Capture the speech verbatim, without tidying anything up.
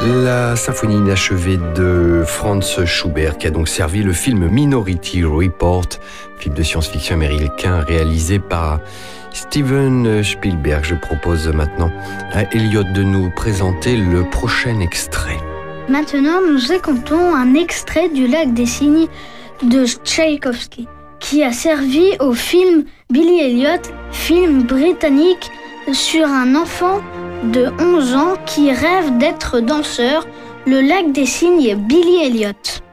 La symphonie inachevée de Franz Schubert, qui a donc servi le film Minority Report, film de science-fiction américain réalisé par Steven Spielberg. Je propose maintenant à Elliot de nous présenter le prochain extrait. Maintenant, nous écoutons un extrait du Lac des Cygnes de Tchaïkovski, qui a servi au film Billy Elliot, film britannique sur un enfant de onze ans qui rêve d'être danseur. Le Lac des Cygnes, Billy Elliot.